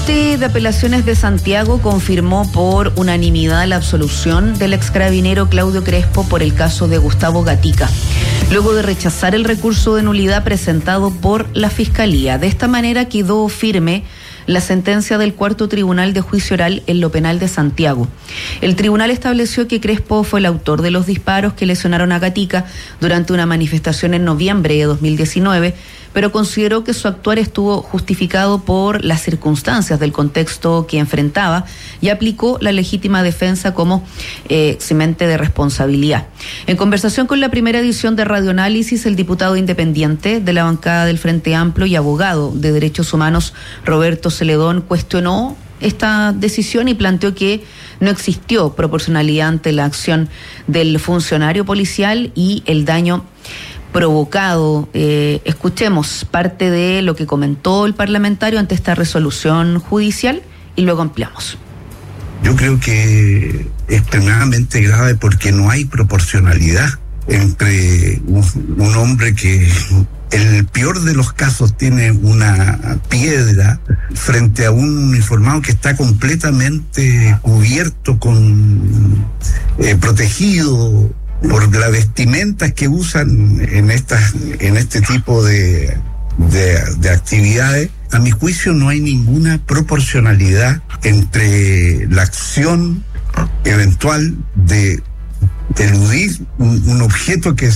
La Corte de Apelaciones de Santiago confirmó por unanimidad la absolución del ex carabinero Claudio Crespo por el caso de Gustavo Gatica, luego de rechazar el recurso de nulidad presentado por la Fiscalía. De esta manera quedó firme la sentencia del Cuarto Tribunal de Juicio Oral en lo Penal de Santiago. El tribunal estableció que Crespo fue el autor de los disparos que lesionaron a Gatica durante una manifestación en noviembre de 2019, pero consideró que su actuar estuvo justificado por las circunstancias del contexto que enfrentaba y aplicó la legítima defensa como eximente de responsabilidad. En conversación con la primera edición de Radioanálisis, el diputado independiente de la bancada del Frente Amplio y abogado de derechos humanos Roberto Celedón cuestionó esta decisión y planteó que no existió proporcionalidad ante la acción del funcionario policial y el daño provocado. Escuchemos parte de lo que comentó el parlamentario ante esta resolución judicial y luego ampliamos. Yo creo que es extremadamente grave porque no hay proporcionalidad entre un hombre que en el peor de los casos tiene una piedra frente a un uniformado que está completamente cubierto protegido por las vestimentas que usan en este tipo de actividades. A mi juicio no hay ninguna proporcionalidad entre la acción eventual de eludir un objeto que